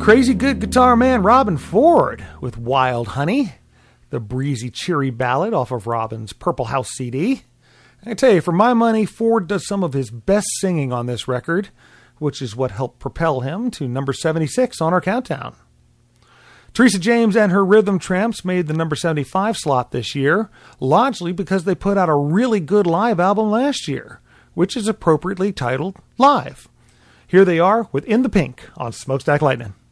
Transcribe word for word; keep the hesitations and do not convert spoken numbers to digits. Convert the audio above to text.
crazy good guitar man Robben Ford with Wild Honey, the breezy, cheery ballad off of Robben's Purple House C D. I tell you, for my money, Ford does some of his best singing on this record, which is what helped propel him to number seventy-six on our countdown. Teresa James and her Rhythm Tramps made the number seventy-five slot this year, largely because they put out a really good live album last year, which is appropriately titled Live. Here they are with In the Pink on Smokestack Lightning.